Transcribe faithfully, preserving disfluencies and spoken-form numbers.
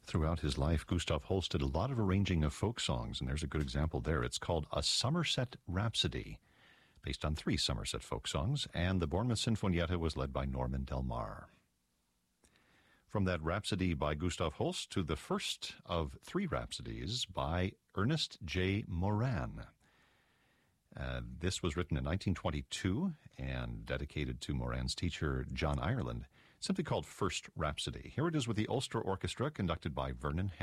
Throughout his life, Gustav Holst did a lot of arranging of folk songs, and there's a good example there. It's called A Somerset Rhapsody, based on three Somerset folk songs, and the Bournemouth Sinfonietta was led by Norman Del Mar. From that Rhapsody by Gustav Holst to the first of three Rhapsodies by Ernest J. Moran. Uh, this was written in nineteen twenty-two and dedicated to Moran's teacher, John Ireland, simply called First Rhapsody. Here it is with the Ulster Orchestra, conducted by Vernon